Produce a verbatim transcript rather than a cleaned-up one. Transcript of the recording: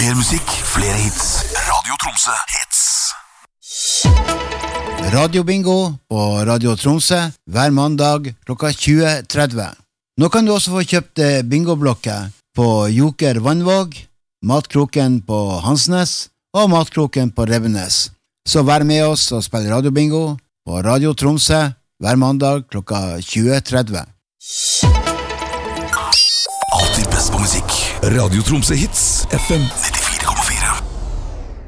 Mer musikk, flere hits. Radio Tromsø hits. Radio Bingo på Radio Tromsø hver mandag klokka tjue tretti. Nå kan du også få kjøpt bingoblokker på Joker Vannvåg, Matkroken på Hansnes og Matkroken på Revenes. Så vær med oss og spill Radio Bingo på Radio Tromsø hver mandag klokka tjue tretti. Alltid best på musikk. Radio Tromsø hits, F M nitti.